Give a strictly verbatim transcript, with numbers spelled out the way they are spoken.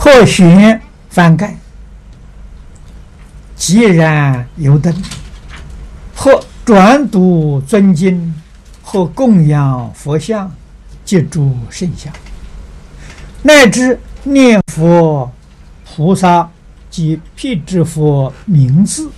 或悬翻盖，既然油灯，或转读尊经，或供养佛像，及诸圣像，乃至念佛菩萨及辟支佛名字，